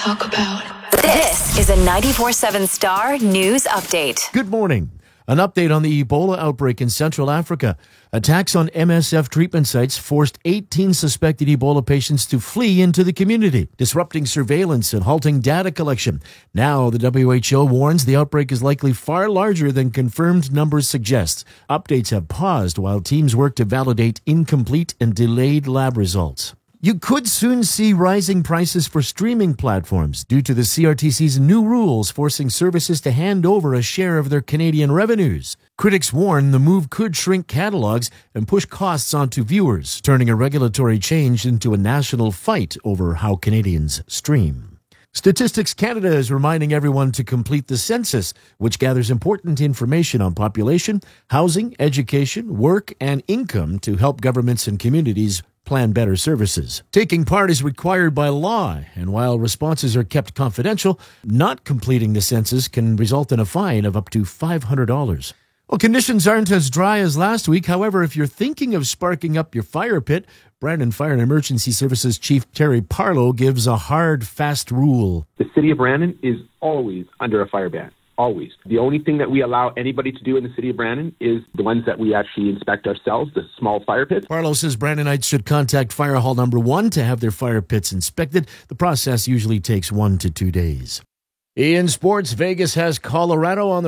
talk about. This is a 94.7 Star News Update. Good morning. An update on the Ebola outbreak in Central Africa. Attacks on MSF treatment sites forced 18 suspected Ebola patients to flee into the community, disrupting surveillance and halting data collection. Now, the WHO warns the outbreak is likely far larger than confirmed numbers suggest. Updates have paused while teams work to validate incomplete and delayed lab results. You could soon see rising prices for streaming platforms due to the CRTC's new rules forcing services to hand over a share of their Canadian revenues. Critics warn the move could shrink catalogs and push costs onto viewers, turning a regulatory change into a national fight over how Canadians stream. Statistics Canada is reminding everyone to complete the census, which gathers important information on population, housing, education, work, and income to help governments and communities plan better services. Taking part is required by law, and while responses are kept confidential, not completing the census can result in a fine of up to $500. Well, conditions aren't as dry as last week. However, if you're thinking of sparking up your fire pit, Brandon Fire and Emergency Services Chief Terry Parlow gives a hard, fast rule. The City of Brandon is always under a fire ban. Always. The only thing that we allow anybody to do in the City of Brandon is the ones that we actually inspect ourselves, the small fire pits. Parlow says Brandonites should contact Fire Hall number 1 to have their fire pits inspected. The process usually takes 1 to 2 days. In sports, Vegas has Colorado on the